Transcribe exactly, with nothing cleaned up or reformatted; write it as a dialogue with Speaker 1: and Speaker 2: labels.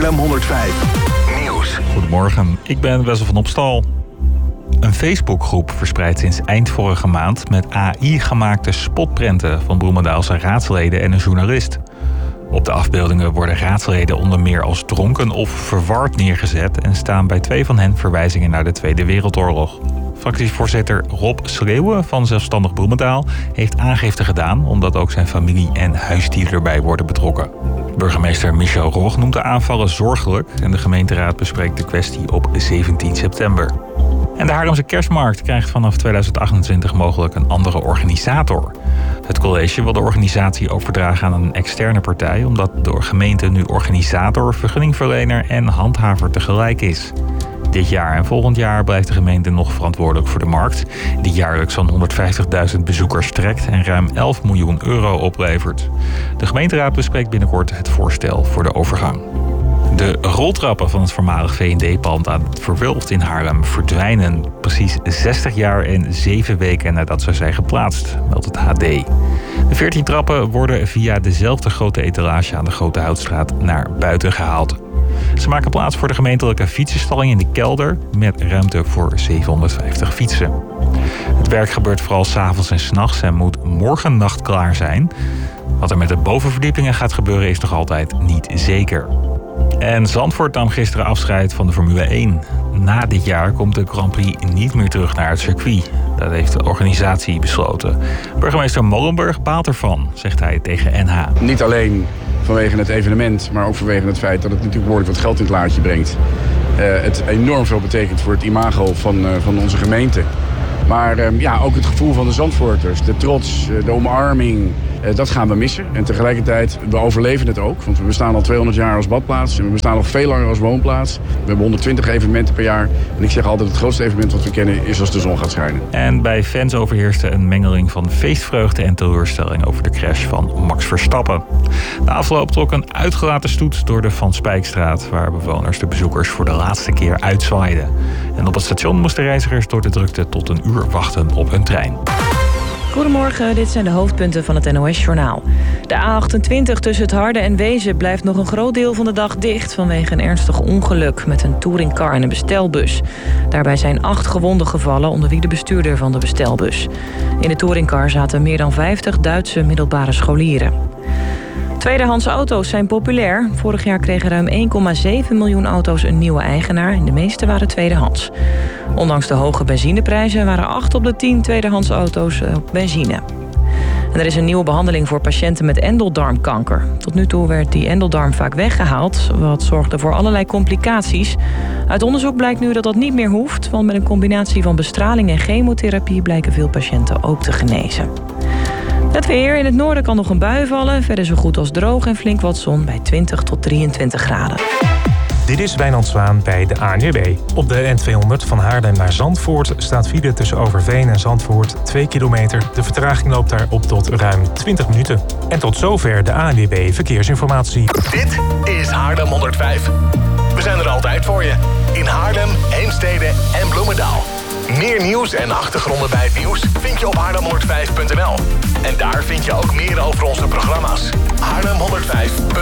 Speaker 1: Haarlem honderdvijf Nieuws.
Speaker 2: Goedemorgen, ik ben Wessel van Opstal. Een Facebookgroep verspreidt sinds eind vorige maand met A I gemaakte spotprenten van Bloemendaalse raadsleden en een journalist. Op de afbeeldingen worden raadsleden onder meer als dronken of verward neergezet en staan bij twee van hen verwijzingen naar de Tweede Wereldoorlog. Fractievoorzitter Rob Schreeuwen van Zelfstandig Bloemendaal heeft aangifte gedaan omdat ook zijn familie en huisdier erbij worden betrokken. Burgemeester Michel Rog noemt de aanvallen zorgelijk en de gemeenteraad bespreekt de kwestie op zeventien september. En de Haarlemse Kerstmarkt krijgt vanaf tweeduizend achtentwintig mogelijk een andere organisator. Het college wil de organisatie overdragen aan een externe partij omdat de gemeente nu organisator, vergunningverlener en handhaver tegelijk is. Dit jaar en volgend jaar blijft de gemeente nog verantwoordelijk voor de markt, die jaarlijks zo'n honderdvijftigduizend bezoekers trekt en ruim elf miljoen euro oplevert. De gemeenteraad bespreekt binnenkort het voorstel voor de overgang. De roltrappen van het voormalig V en D-pand aan het Verwulft in Haarlem verdwijnen precies zestig jaar en zeven weken nadat ze zijn geplaatst, meldt het H D. De veertien trappen worden via dezelfde grote etalage aan de Grote Houtstraat naar buiten gehaald. Ze maken plaats voor de gemeentelijke fietsenstalling in de kelder met ruimte voor zevenhonderdvijftig fietsen. Het werk gebeurt vooral 's avonds en 's nachts en moet morgennacht klaar zijn. Wat er met de bovenverdiepingen gaat gebeuren is nog altijd niet zeker. En Zandvoort nam gisteren afscheid van de Formule één. Na dit jaar komt de Grand Prix niet meer terug naar het circuit. Dat heeft de organisatie besloten. Burgemeester Molenburg baalt ervan, zegt hij tegen N H.
Speaker 3: Niet alleen vanwege het evenement, maar ook vanwege het feit dat het natuurlijk behoorlijk wat geld in het laadje brengt. Uh, het enorm veel betekent voor het imago van, uh, van onze gemeente. Maar uh, ja, ook het gevoel van de Zandvoorters, de trots, uh, de omarming, uh, dat gaan we missen. En tegelijkertijd, we overleven het ook. Want we bestaan al tweehonderd jaar als badplaats en we bestaan nog veel langer als woonplaats. We hebben honderdtwintig evenementen per jaar. En ik zeg altijd, het grootste evenement wat we kennen is als de zon gaat schijnen.
Speaker 2: En bij fans overheerste een mengeling van feestvreugde en teleurstelling over de crash van Max Verstappen. De afloop trok een uitgelaten stoet door de Van Spijkstraat, waar bewoners de bezoekers voor de laatste keer uitzwaaiden. En op het station moesten reizigers door de drukte tot een uur wachten op hun trein.
Speaker 4: Goedemorgen, dit zijn de hoofdpunten van het N O S-journaal. De A achtentwintig tussen het Harde en Wezen blijft nog een groot deel van de dag dicht vanwege een ernstig ongeluk met een touringcar en een bestelbus. Daarbij zijn acht gewonden gevallen, onder wie de bestuurder van de bestelbus. In de touringcar zaten meer dan vijftig Duitse middelbare scholieren. Tweedehands auto's zijn populair. Vorig jaar kregen ruim één komma zeven miljoen auto's een nieuwe eigenaar en de meeste waren tweedehands. Ondanks de hoge benzineprijzen waren acht op de tien tweedehands auto's op benzine. En er is een nieuwe behandeling voor patiënten met endeldarmkanker. Tot nu toe werd die endeldarm vaak weggehaald, wat zorgde voor allerlei complicaties. Uit onderzoek blijkt nu dat dat niet meer hoeft, want met een combinatie van bestraling en chemotherapie blijken veel patiënten ook te genezen. Het weer. In het noorden kan nog een bui vallen. Verder zo goed als droog en flink wat zon bij twintig tot drieëntwintig graden.
Speaker 5: Dit is Wijnand Zwaan bij de A N W B. Op de N tweehonderd van Haarlem naar Zandvoort staat file tussen Overveen en Zandvoort twee kilometer. De vertraging loopt daar op tot ruim twintig minuten. En tot zover de A N W B Verkeersinformatie.
Speaker 1: Dit is Haarlem honderdvijf. We zijn er altijd voor je. In Haarlem, Heemstede en Bloemendaal. Meer nieuws en achtergronden bij het nieuws vind je op haarlem honderdvijf punt n l. En daar vind je ook meer over onze programma's. haarlem honderdvijf punt n l